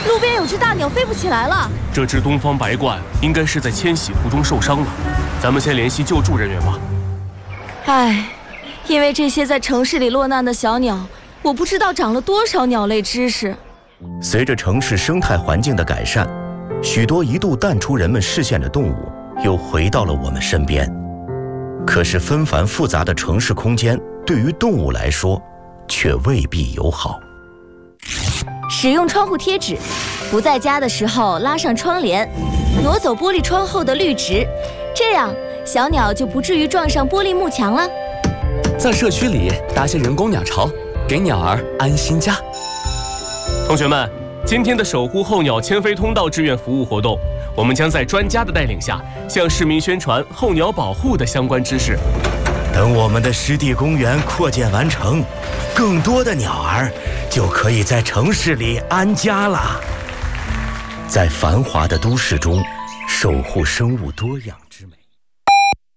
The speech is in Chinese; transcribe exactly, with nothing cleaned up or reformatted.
路边有只大鸟飞不起来了。 这只东方白鹳应该是在迁徙途中受伤了，咱们先联系救助人员吧。 唉，因为这些在城市里落难的小鸟，我不知道长了多少鸟类知识。 随着城市生态环境的改善，许多一度淡出人们视线的动物又回到了我们身边。可是纷繁复杂的城市空间对于动物来说却未必友好。 使用窗户贴纸，不在家的时候拉上窗帘，挪走玻璃窗后的绿植，这样小鸟就不至于撞上玻璃幕墙了。 在社区里搭些人工鸟巢，给鸟儿安心家。 同学们，今天的守护候鸟迁飞通道志愿服务活动，我们将在专家的带领下，向市民宣传候鸟保护的相关知识。 等我们的湿地公园扩建完成，更多的鸟儿就可以在城市里安家了。在繁华的都市中，守护生物多样。